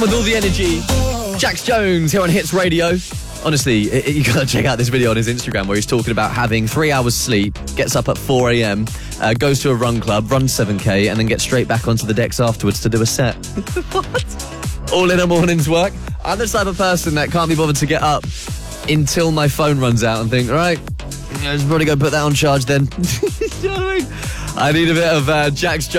With all the energy, Jax Jones here on Hits Radio. Honestly, you gotta check out this video on his Instagram where he's talking about having 3 hours sleep, gets up at 4 a.m, goes to a run club, runs 7k, and then gets straight back onto the decks afterwards to do a set. What? All in a morning's work. I'm the type of person that can't be bothered to get up until my phone runs out and think, right, I should probably go put that on charge then. You know what I mean? I need a bit of Jax Jones.